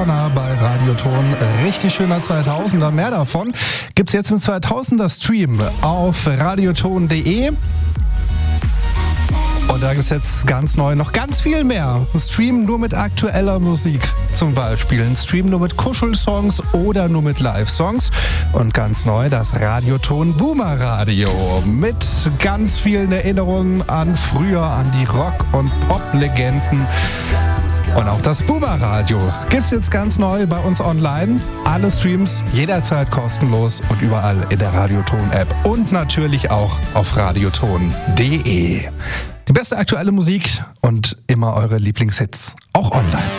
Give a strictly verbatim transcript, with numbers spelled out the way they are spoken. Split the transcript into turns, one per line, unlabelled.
Turner bei Radioton. Richtig schöner zweitausender. Mehr davon gibt's jetzt im zweitausender Stream auf radioton punkt de. Und da gibt es jetzt ganz neu noch ganz viel mehr. Ein Stream nur mit aktueller Musik zum Beispiel. Ein Stream nur mit Kuschelsongs oder nur mit Live-Songs. Und ganz neu das Radioton Boomer Radio. Mit ganz vielen Erinnerungen an früher, an die Rock- und Pop-Legenden. Und auch das Boomer Radio gibt's jetzt ganz neu bei uns online. Alle Streams jederzeit kostenlos und überall in der Radioton-App. Und natürlich auch auf radioton punkt de. Die beste aktuelle Musik und immer eure Lieblingshits, auch online.